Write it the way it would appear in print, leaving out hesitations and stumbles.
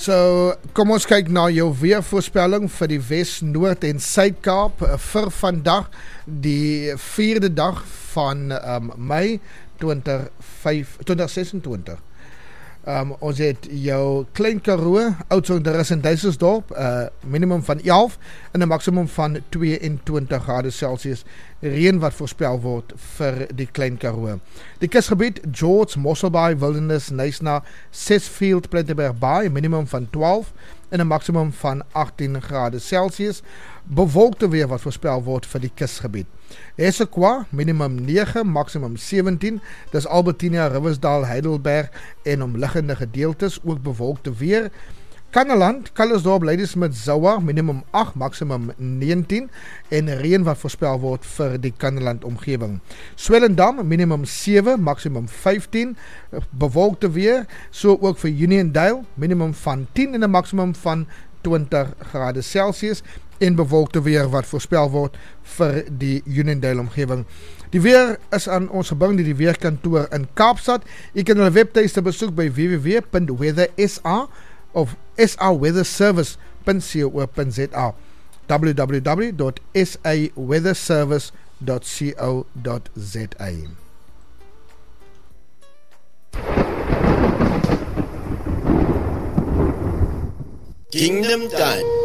So, kom ons kyk na jou weervoorspelling vir die Wes, Noord en Suid-Kaap vir vandag, die 4de dag van Mei 2026. Ons het jou Klein Karoo, Oudtshoorn en Duiselsdorp, minimum van 11 en 'n maksimum van 22 grade Celsius. Reën wat voorspel word vir die Klein Karoo. Die kusgebied George, Mossel Bay, Wilderness, Knysna, Sesfield, Plettenberg Bay, minimum van 12 en 'n maksimum van 18 grade Celsius. Bewolkte weer wat voorspel word vir die kusgebied. Essequa, minimum 9, maksimum 17. Dis Albertina, Riversdale, Heidelberg en omliggende gedeeltes, ook bewolkte weer. Kannaland, Calitzdorp, Ladysmith, Zouwa, minimum 8, maksimum 19 en reën wat voorspel word vir die Kannaland omgewing. Swellendam, minimum 7, maksimum 15, bewolkte weer, so ook vir Uniondale, minimum van 10 en 'n maksimum van 20 grade Celsius en bewolkte weer wat voorspel word vir die Uniondale omgewing. Die weer is aan ons gebring deur die weerkantoor in Kaapstad. Jy kan hulle webtuiste besoek by www.weathersa of saweatherservice.co.za www.saweatherservice.co.za Kingdom Time.